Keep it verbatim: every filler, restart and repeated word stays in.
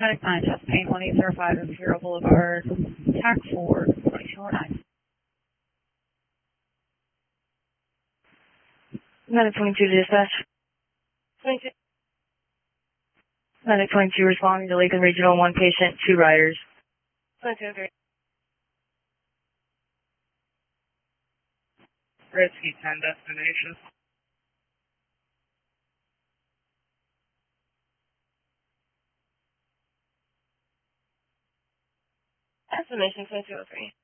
Medic nine, Chesapeake, one eight zero five, Imperial Boulevard, TAC four, twenty-two oh nine. Medic twenty-two to dispatch. twenty-two. Medic twenty-two responding to Lakeland Regional, one patient, two riders. twenty-two, okay. Risky ten destination. Estimation twenty-two oh three.